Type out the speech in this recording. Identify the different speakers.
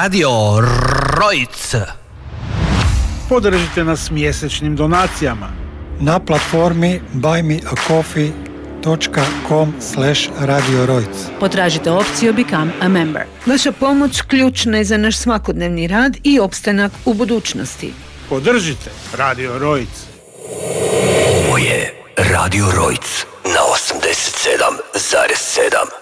Speaker 1: Radio Rojc.
Speaker 2: Podržite nas mjesečnim donacijama
Speaker 3: na platformi buymeacoffee.com/Radio Rojc.
Speaker 4: Potražite opciju Become a Member. Vaša pomoć ključna je za naš svakodnevni rad i opstanak u budućnosti.
Speaker 2: Podržite Radio Rojc.
Speaker 5: Ovo je Radio Rojc na 87,7.